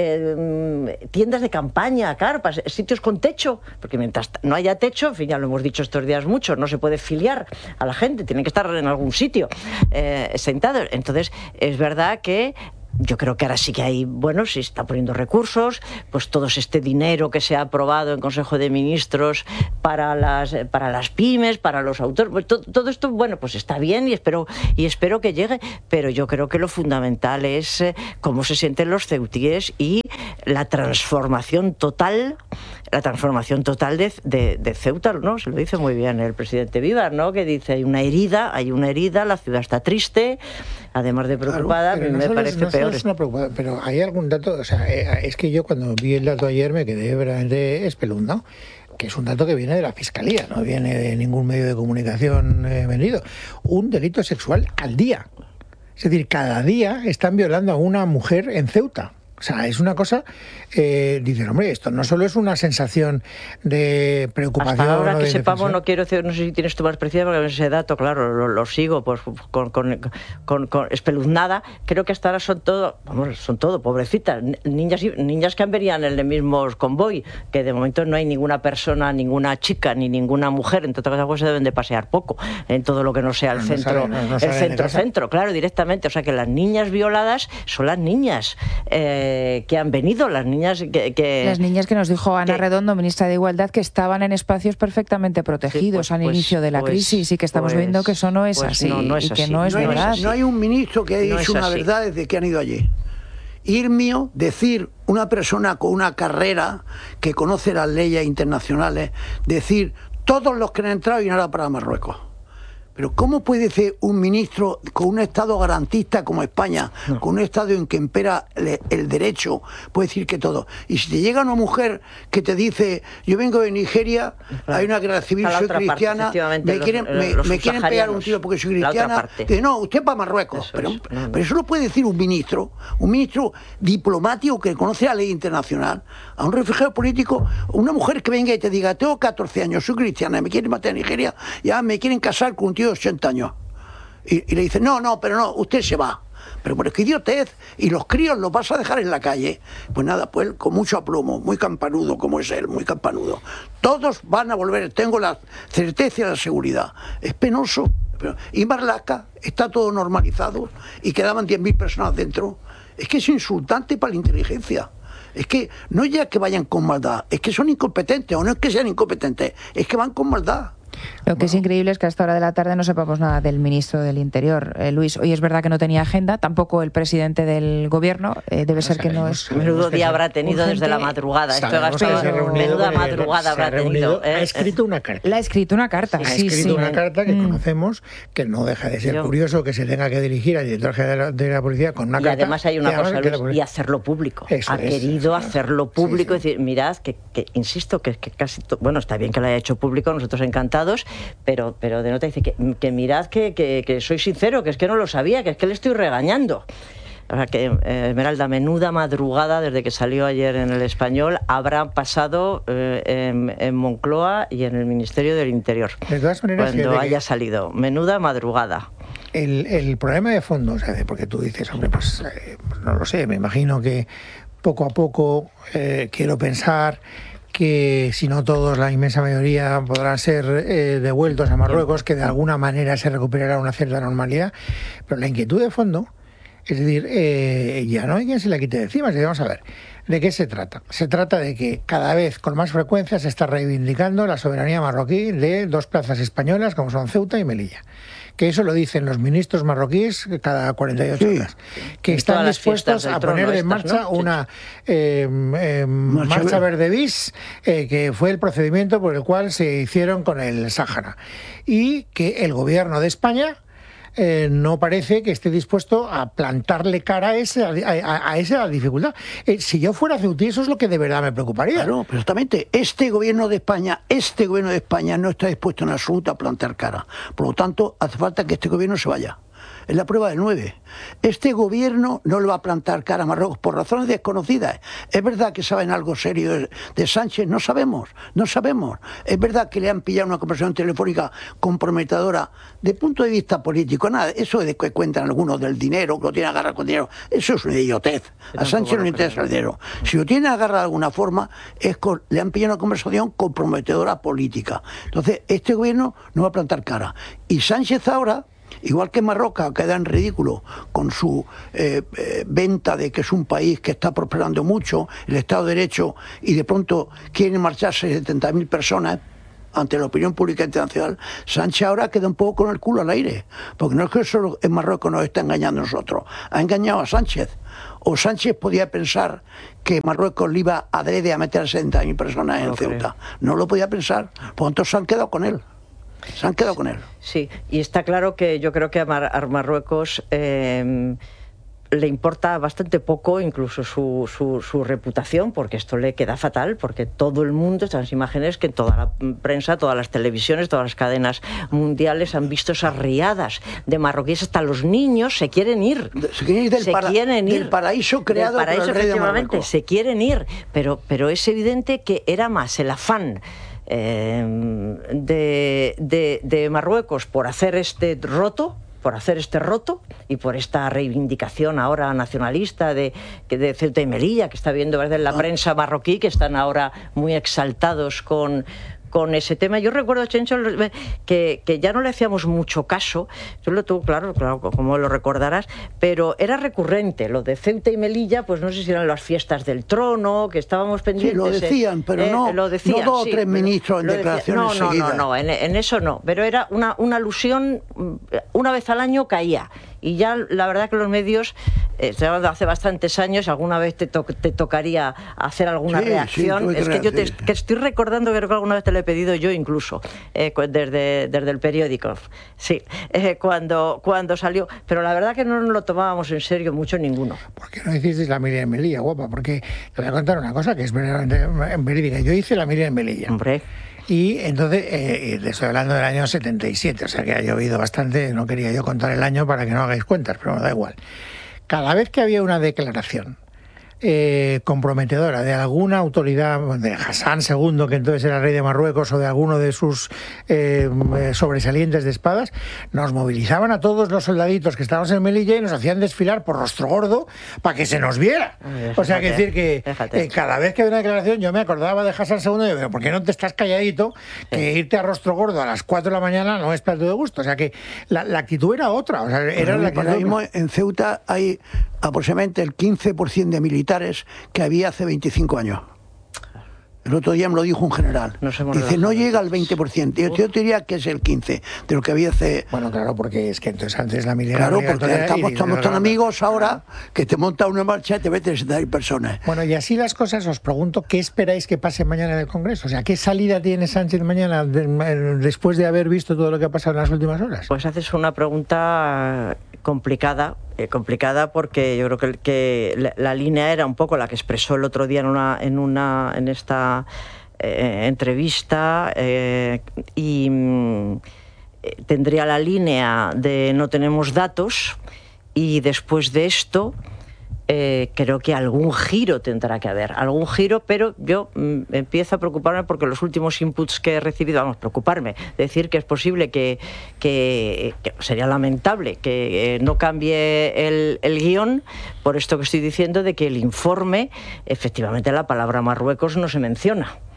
U: eh, tiendas de campaña, carpas, sitios con techo, porque mientras no haya techo, en fin, ya lo hemos dicho estos días mucho, no se puede filiar a la gente, tienen que estar en algún sitio eh, sentados. Entonces, es verdad que yo creo que ahora sí que hay, bueno, se está poniendo recursos, pues todo este dinero que se ha aprobado en Consejo de Ministros para las para las pymes, para los autores, pues todo, todo esto, bueno, pues está bien y espero y espero que llegue, pero yo creo que lo fundamental es eh, cómo se sienten los ceutíes y la transformación total, la transformación total de, de, de Ceuta, ¿no? Se lo dice muy bien el presidente Vivar, ¿no? Que dice, hay una herida, hay una herida, la ciudad está triste, además de preocupada, claro, me no parece
A: no
U: peor.
A: Es una preocupación, pero hay algún dato, o sea, es que yo cuando vi el dato ayer me quedé verdaderamente espeluznado, que es un dato que viene de la Fiscalía, no viene de ningún medio de comunicación eh, vendido. Un delito sexual al día. Es decir, cada día están violando a una mujer en Ceuta. O sea, es una cosa, eh, dicen, hombre, esto no solo es una sensación de preocupación.
U: Hasta ahora
A: o
U: que
A: de
U: sepamos,
A: defensión.
U: no quiero decir, no sé si tienes tú más precisa, porque ese dato, claro, lo, lo sigo pues, con, con, con, con espeluznada. Creo que hasta ahora son todo, vamos, son todo, pobrecitas, niñas, niñas que venían en el mismo convoy, que de momento no hay ninguna persona, ninguna chica, ni ninguna mujer, entre otras cosas, se deben de pasear poco, en todo lo que no sea el
A: No, no
U: centro,
A: salen, no, no
U: el
A: salen de
U: centro,
A: casa.
U: centro, claro, directamente. O sea, que las niñas violadas son las niñas eh, que han venido, las niñas que, que...
W: Las niñas que nos dijo Ana
U: que...
W: Redondo, ministra de Igualdad, que estaban en espacios perfectamente protegidos
U: sí, pues,
W: al
U: pues,
W: inicio de la
U: pues,
W: crisis y que estamos
U: pues,
W: viendo que eso no es
U: pues
W: así
U: no, no es
W: y que
U: así.
W: no es
V: no,
W: verdad.
V: hay, no hay un ministro que haya
U: No
V: dicho
U: es
V: una
U: así.
V: verdad desde que han ido allí. Irmio, decir una persona con una carrera que conoce las leyes internacionales, decir todos los que han entrado y nada para Marruecos. Pero ¿cómo puede decir un ministro con un Estado garantista como España, no. con un Estado en que impera el, el derecho, puede decir que todo? Y si te llega una mujer que te dice, yo vengo de Nigeria, claro. hay una guerra civil, soy cristiana, parte, me quieren, los, me, los me quieren pegar un tiro porque soy cristiana, dice, no, usted para Marruecos. Eso pero, es, no, no. pero eso lo puede decir un ministro, un ministro diplomático que conoce la ley internacional, a un refugiado político, una mujer que venga y te diga, tengo catorce años, soy cristiana, me quieren matar en Nigeria, ya me quieren casar con un tío de ochenta años. Y, y le dice, no, no, pero no, usted se va. Pero por qué idiotez, y los críos los vas a dejar en la calle. Pues nada, pues con mucho aplomo, muy campanudo como es él, muy campanudo. Todos van a volver, tengo la certeza y la seguridad. Es penoso. Pero, y Marlaska está todo normalizado y quedaban diez mil personas dentro. Es que es insultante para la inteligencia. Es que no es ya que vayan con maldad, es que son incompetentes, o no es que sean incompetentes, es que van con maldad.
W: Lo que es increíble es que a esta hora de la tarde no sepamos nada del ministro del Interior. Eh, Luis, hoy es verdad que no tenía agenda, tampoco el presidente del gobierno, eh, debe no ser sabemos, que no es...
U: Menudo día habrá tenido urgente. Desde la madrugada. Esto gastado, menuda madrugada habrá tenido.
A: ¿eh? Ha escrito una carta.
W: La ha escrito una carta, sí.
A: Ha
W: sí,
A: escrito
W: sí.
A: una carta que
W: mm.
A: conocemos, que no deja de ser
U: Yo.
A: curioso que se tenga que dirigir al director general de la policía con una
U: y
A: carta.
U: Y además hay una cosa,
A: Luis,
U: policía... y hacerlo público.
A: Eso
U: ha
A: es,
U: querido
A: eso.
U: hacerlo público,
A: sí, sí.
U: decir, mirad, que, que insisto, que, que casi... To... Bueno, está bien que lo haya hecho público, nosotros encantados, pero pero de nota dice que, que mirad que, que, que soy sincero, que es que no lo sabía, que es que le estoy regañando. O sea que, eh, Esmeralda, menuda madrugada desde que salió ayer en El Español habrá pasado eh, en, en Moncloa y en el Ministerio del Interior.
A: De todas maneras,
U: cuando haya
A: que...
U: salido. Menuda madrugada.
A: El, el problema de fondo, o sea, porque tú dices, hombre, pues eh, no lo sé, me imagino que poco a poco eh, quiero pensar que si no todos, la inmensa mayoría podrán ser eh, devueltos a Marruecos, que de alguna manera se recuperará una cierta normalidad, pero la inquietud de fondo, es decir, eh, ya no hay quien se la quite de encima. Es decir, vamos a ver, ¿de qué se trata? Se trata de que cada vez con más frecuencia se está reivindicando la soberanía marroquí de dos plazas españolas como son Ceuta y Melilla. Que eso lo dicen los ministros marroquíes cada cuarenta y ocho sí. horas, que en están dispuestos a poner en marcha estas, ¿no? una eh, eh, marcha, marcha verde bis, eh, que fue el procedimiento por el cual se hicieron con el Sáhara, y que el gobierno de España Eh, no parece que esté dispuesto a plantarle cara a, ese, a, a, a esa dificultad. Eh, si yo fuera ceutí, eso es lo que de verdad me preocuparía.
V: Claro, exactamente. Este gobierno de España, este gobierno de España no está dispuesto en absoluto a plantar cara. Por lo tanto, hace falta que este gobierno se vaya. Es la prueba del nueve. Este gobierno no le va a plantar cara a Marruecos por razones desconocidas. Es verdad que saben algo serio de, de Sánchez, no sabemos, no sabemos. Es verdad que le han pillado una conversación telefónica comprometedora de punto de vista político. Nada, eso de que cuentan algunos del dinero, que lo tienen agarrado con dinero, eso es una idiotez. A Sánchez no le interesa el dinero. Si lo tiene agarrado de alguna forma, es con, le han pillado una conversación comprometedora política. Entonces, este gobierno no va a plantar cara. Y Sánchez ahora, igual que Marruecos, queda en ridículo con su eh, eh, venta de que es un país que está prosperando mucho, el Estado de Derecho, y de pronto quieren marcharse setenta mil personas ante la opinión pública internacional. Sánchez ahora queda un poco con el culo al aire, porque no es que solo en Marruecos nos está engañando a nosotros, ha engañado a Sánchez. O Sánchez podía pensar que Marruecos le iba adrede a meter a setenta mil personas no en Ceuta. Creo. No lo podía pensar, por lo tanto se han quedado con él. Se han quedado con él.
U: Sí, y está claro que yo creo que a, Mar a Marruecos eh, le importa bastante poco incluso su, su, su reputación, porque esto le queda fatal, porque todo el mundo, estas imágenes que toda la prensa, todas las televisiones, todas las cadenas mundiales han visto esas riadas de marroquíes, hasta los niños se quieren ir.
V: Se quieren ir del,
U: se
V: para,
U: quieren ir,
V: del paraíso creado
U: del paraíso,
V: por el rey de
U: Marruecos. Se quieren ir, pero, pero es evidente que era más el afán Eh, de, de, de Marruecos por hacer este roto, por hacer este roto y por esta reivindicación ahora nacionalista de, de Ceuta y Melilla, que está viendo en la prensa marroquí, que están ahora muy exaltados con con ese tema. Yo recuerdo, Chencho, que, que ya no le hacíamos mucho caso, yo lo tuve claro, claro, como lo recordarás, pero era recurrente, lo de Ceuta y Melilla, pues no sé si eran las fiestas del trono, que estábamos pendientes.
V: Sí, lo decían, pero eh, no, lo decían, no dos o sí, tres ministros en declaraciones
U: decía, no, no,
V: seguidas.
U: no, no, en, en eso no, pero era una, una alusión, una vez al año caía. Y ya la verdad que los medios, eh, hace bastantes años, alguna vez te, to te tocaría hacer alguna sí, reacción. Sí, es que yo te que estoy recordando, creo que alguna vez te lo he pedido yo incluso, eh, desde, desde el periódico. Sí, eh, cuando, cuando salió. Pero la verdad que no nos lo tomábamos en serio mucho ninguno.
A: ¿Por qué no hicisteis la Miriam en Melilla, guapa? Porque te voy a contar una cosa que es verídica. Yo hice la Miriam en Melilla.
U: Hombre.
A: Y entonces, eh, estoy hablando del año setenta y siete, o sea que ha llovido bastante, no quería yo contar el año para que no hagáis cuentas, pero me da igual. Cada vez que había una declaración eh, comprometedora de alguna autoridad, de Hassan segundo, que entonces era rey de Marruecos, o de alguno de sus eh, sobresalientes de espadas, nos movilizaban a todos los soldaditos que estábamos en Melilla y nos hacían desfilar por Rostro Gordo para que se nos viera. Ay, o sea, que decir que eh, cada vez que había una declaración yo me acordaba de Hassan segundo y yo digo, ¿por qué no te estás calladito? Que irte a Rostro Gordo a las cuatro de la mañana no es plato de gusto. O sea, que la, la actitud era otra. O sea, era
V: bueno,
A: la
V: ahora mismo en Ceuta hay aproximadamente el quince por ciento de militares que había hace veinticinco años. El otro día me lo dijo un general. Dice, no llega al veinte por ciento. Yo, yo diría que es el quince por ciento de lo que había hace...
A: Bueno, claro, porque es que entonces antes la militar...
V: Claro, porque estamos, estamos tan amigos ahora que te monta una marcha y te metes setenta mil personas.
A: Bueno, y así las cosas, os pregunto, ¿qué esperáis que pase mañana en el Congreso? O sea, ¿qué salida tiene Sánchez mañana de, después de haber visto todo lo que ha pasado en las últimas horas?
U: Pues haces una pregunta complicada, eh, complicada porque yo creo que, que la, la línea era un poco la que expresó el otro día en una en una en esta eh, entrevista eh, y mm, tendría la línea de no tenemos datos, y después de esto Eh, creo que algún giro tendrá que haber, algún giro, pero yo mm, empiezo a preocuparme porque los últimos inputs que he recibido, vamos, preocuparme, decir que es posible que, que, que sería lamentable que eh, no cambie el, el guión, por esto que estoy diciendo, de que el informe, efectivamente la palabra Marruecos no se menciona.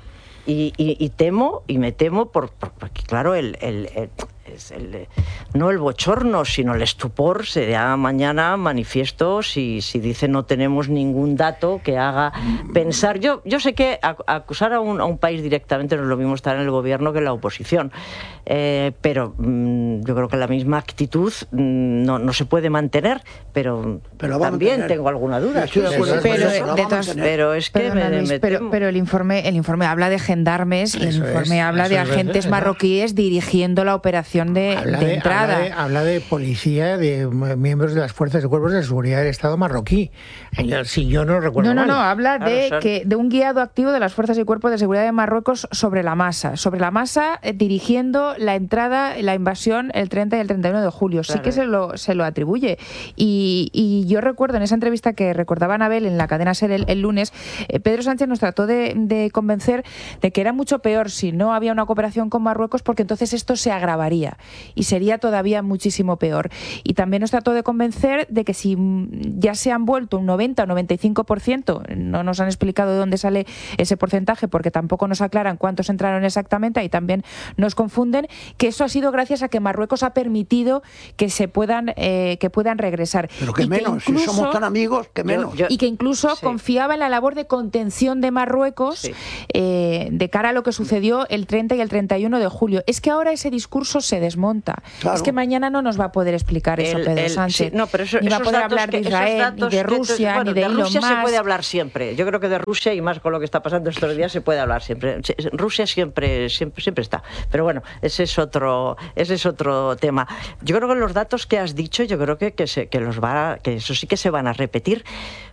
U: Y, y, y temo, y me temo, por, por, porque claro, el... el, el es el, no el bochorno, sino el estupor será mañana manifiesto si, si dice no tenemos ningún dato que haga pensar. Yo, yo sé que acusar a un, a un país directamente no es lo mismo estar en el gobierno que en la oposición, eh, pero mmm, yo creo que la misma actitud mmm, no, no se puede mantener, pero, pero también tengo alguna duda.
W: Pero, de todas,
U: pero es que
W: perdona,
U: me,
W: Luis,
U: me
W: pero, pero el informe el informe habla de gendarmes y el informe
A: es,
W: habla de agentes
A: es,
W: marroquíes dirigiendo la operación de,
A: habla
W: de,
A: de
W: entrada.
A: Habla de, habla de policía, de miembros de las fuerzas y cuerpos de seguridad del Estado marroquí. Si yo no recuerdo
W: No, no,
A: mal.
W: no, habla de,
A: Claro,
W: que, de un guiado activo de las fuerzas y cuerpos de seguridad de Marruecos sobre la masa. Sobre la masa, eh, dirigiendo la entrada, la invasión el treinta y el treinta y uno de julio. Claro. Sí que se lo, se lo atribuye. Y, y yo recuerdo en esa entrevista que recordaba Anabel en la cadena SER el, el lunes, eh, Pedro Sánchez nos trató de, de convencer de que era mucho peor si no había una cooperación con Marruecos, porque entonces esto se agravaría y sería todavía muchísimo peor. Y también nos trató de convencer de que si ya se han vuelto un noventa o noventa y cinco por ciento, no nos han explicado de dónde sale ese porcentaje porque tampoco nos aclaran cuántos entraron exactamente y también nos confunden, que eso ha sido gracias a que Marruecos ha permitido que se puedan eh, que puedan regresar.
V: Pero que
W: y
V: menos,
W: que incluso,
V: si somos tan amigos, que menos.
W: Yo, yo, y que incluso sí. confiaba en la labor de contención de Marruecos sí. eh, de cara a lo que sucedió el treinta y el treinta y uno de julio. Es que ahora ese discurso se desmonta. Claro. Es que mañana no nos va a poder explicar eso el, Pedro el, Sánchez.
U: Sí, no, pero eso,
W: ni va a poder hablar
U: que,
W: de Israel, ni de Rusia,
U: que, bueno,
W: ni de,
U: de
W: Elon
U: Rusia
W: Musk.
U: Se puede hablar siempre. Yo creo que de Rusia, y más con lo que está pasando estos días, se puede hablar siempre. Rusia siempre, siempre, siempre está. Pero bueno, ese es otro, ese es otro tema. Yo creo que los datos que has dicho, yo creo que, que, se, que los va, que eso sí que se van a repetir.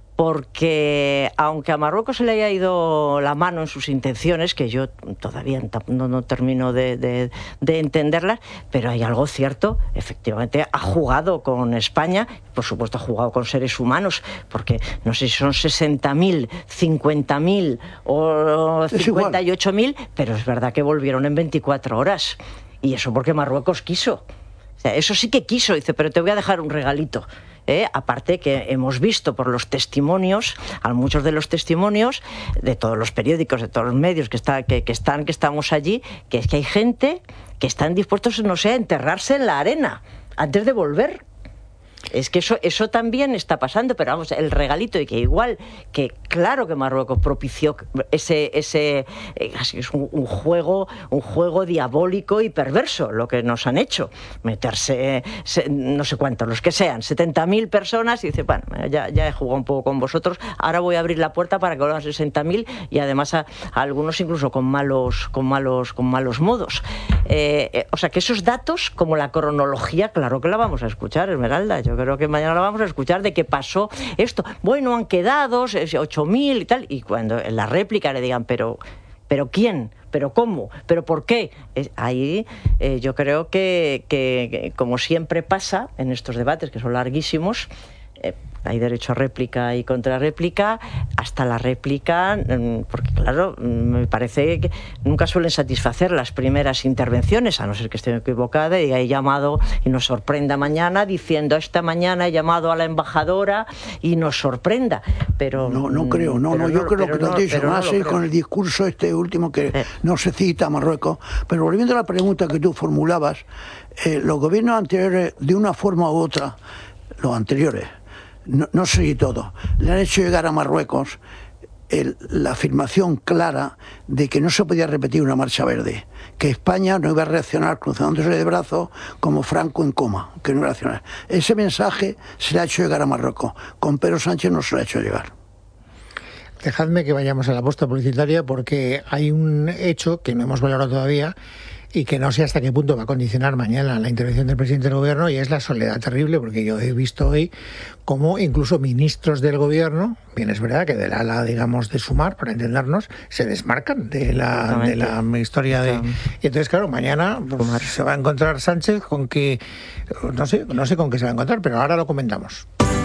U: Porque aunque a Marruecos se le haya ido la mano en sus intenciones, que yo todavía no, no termino de, de, de entenderlas, pero hay algo cierto, efectivamente ha jugado con España, por supuesto ha jugado con seres humanos, porque no sé si son sesenta mil, cincuenta mil o cincuenta y ocho mil, pero es verdad que volvieron en veinticuatro horas. Y eso porque Marruecos quiso. O sea, eso sí que quiso, dice, pero te voy a dejar un regalito. Eh, aparte que hemos visto por los testimonios, a muchos de los testimonios de todos los periódicos, de todos los medios que, está, que, que están, que estamos allí, que es que hay gente que están dispuestos, no sé, a enterrarse en la arena antes de volver. Es que eso, eso también está pasando, pero vamos, el regalito y que igual que claro que Marruecos propició ese, ese eh, es un, un juego, un juego diabólico y perverso lo que nos han hecho, meterse se, no sé cuántos, los que sean, setenta mil personas y dice, bueno, ya, ya he jugado un poco con vosotros, ahora voy a abrir la puerta para que vuelvan sesenta mil y además a, a algunos incluso con malos, con malos, con malos modos. Eh, eh, o sea que esos datos, como la cronología, claro que la vamos a escuchar, Esmeralda. Yo creo que mañana lo vamos a escuchar de qué pasó esto. Bueno, han quedado ocho mil y tal. Y cuando en la réplica le digan, pero, pero ¿quién? ¿Pero cómo? ¿Pero por qué? Ahí eh, yo creo que, que, que, como siempre pasa en estos debates, que son larguísimos, eh, hay derecho a réplica y contrarréplica, hasta la réplica, porque claro, me parece que nunca suelen satisfacer las primeras intervenciones, a no ser que esté equivocada y he llamado y nos sorprenda mañana diciendo esta mañana he llamado a la embajadora y nos sorprenda, pero...
V: No, no creo, no, no yo no, creo que lo he dicho, más no con el discurso este último que eh. no se cita a Marruecos, pero volviendo a la pregunta que tú formulabas, eh, los gobiernos anteriores, de una forma u otra, los anteriores, No, no sé si todo, le han hecho llegar a Marruecos el, la afirmación clara de que no se podía repetir una marcha verde, que España no iba a reaccionar cruzándose de brazos como Franco en coma, que no iba a reaccionar. Ese mensaje se le ha hecho llegar a Marruecos, con Pedro Sánchez no se le ha hecho llegar.
A: Dejadme que vayamos a la posta publicitaria porque hay un hecho que no hemos valorado todavía y que no sé hasta qué punto va a condicionar mañana la intervención del presidente del gobierno, y es la soledad terrible, porque yo he visto hoy cómo incluso ministros del gobierno, bien es verdad que del ala, digamos, de Sumar, para entendernos, se desmarcan de la, de la historia de... Y entonces, claro, mañana pues, se va a encontrar Sánchez con que... No sé, no sé con qué se va a encontrar, pero ahora lo comentamos.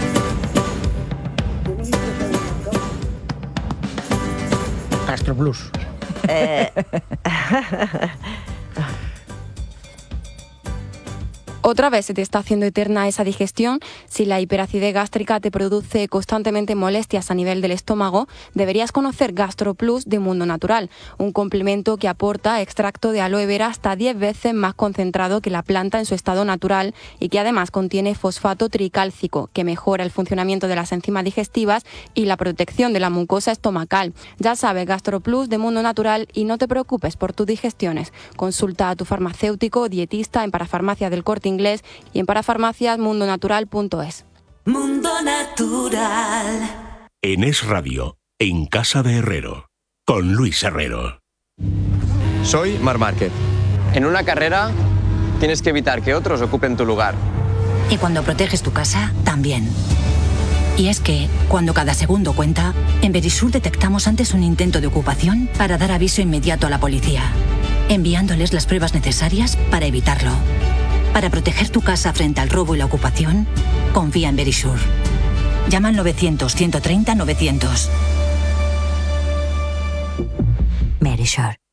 A: Castro Plus. Eh...
B: otra vez se te está haciendo eterna esa digestión, si la hiperacidez gástrica te produce constantemente molestias a nivel del estómago, deberías conocer GastroPlus de Mundo Natural, un complemento que aporta extracto de aloe vera hasta diez veces más concentrado que la planta en su estado natural y que además contiene fosfato tricálcico, que mejora el funcionamiento de las enzimas digestivas y la protección de la mucosa estomacal. Ya sabes, GastroPlus de Mundo Natural, y no te preocupes por tus digestiones. Consulta a tu farmacéutico o dietista en Parafarmacia del Corte Inglés y en parafarmacias mundo natural punto es.
D: Mundo Natural.
F: En Es Radio, en Casa de Herrero, con Luis Herrero.
E: Soy Marc Márquez. En una carrera tienes que evitar que otros ocupen tu lugar.
X: Y cuando proteges tu casa, también. Y es que, cuando cada segundo cuenta, en Verisur detectamos antes un intento de ocupación para dar aviso inmediato a la policía, enviándoles las pruebas necesarias para evitarlo. Para proteger tu casa frente al robo y la ocupación, confía en Verisur. Llama al novecientos, ciento treinta, novecientos. Verisur.